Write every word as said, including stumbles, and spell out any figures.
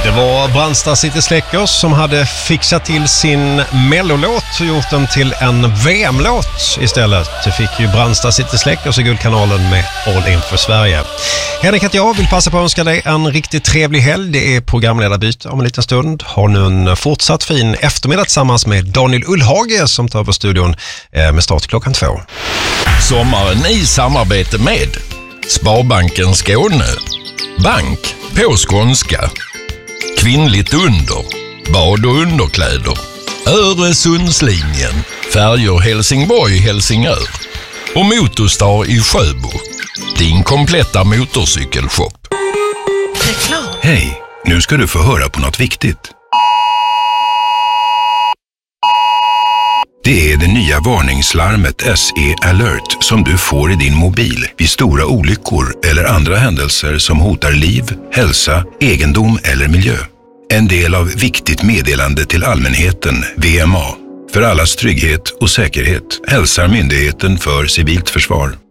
Det var Brandsta City Släckers som hade fixat till sin mellolåt och gjort den till en V M-låt istället. Det fick ju Brandsta City Släckers i Guldkanalen med All In för Sverige. Henrik heter jag, vill passa på att önska dig en riktigt trevlig helg. Det är programledarbyte om en liten stund. Har nu en fortsatt fin eftermiddag tillsammans med Daniel Ullhage som tar över studion med start klockan två. Sommaren i samarbete med Sparbanken Skåne, bank på skånska, kvinnligt under, bad och underkläder, Öresundslinjen, färjor Helsingborg-Helsingör och Motorstar i Sjöbo, din kompletta motorcykelshop. Hej, nu ska du få höra på något viktigt. Det är det nya varningslarmet S E Alert som du får i din mobil vid stora olyckor eller andra händelser som hotar liv, hälsa, egendom eller miljö. En del av viktigt meddelande till allmänheten, V M A. För allas trygghet och säkerhet hälsar Myndigheten för civilt försvar.